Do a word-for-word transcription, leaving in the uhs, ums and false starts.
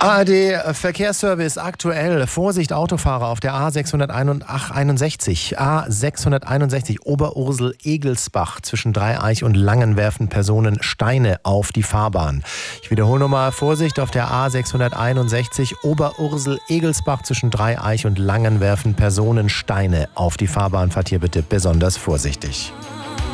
A R D Verkehrsservice aktuell. Vorsicht Autofahrer auf der A sechshunderteinundsechzig. A sechshunderteinundsechzig Oberursel-Egelsbach. Zwischen Dreieich und Langen werfen Personen Steine auf die Fahrbahn. Ich wiederhole nochmal. Vorsicht auf der A sechshunderteinundsechzig Oberursel-Egelsbach. Zwischen Dreieich und Langen werfen Personen Steine auf die Fahrbahn. Fahrt hier bitte besonders vorsichtig.